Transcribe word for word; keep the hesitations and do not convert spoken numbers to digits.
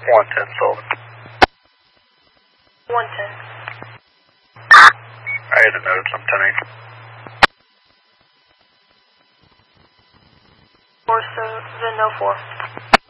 one ten Sullivan. one ten. I had a note, I'm ten eight. four seven oh four.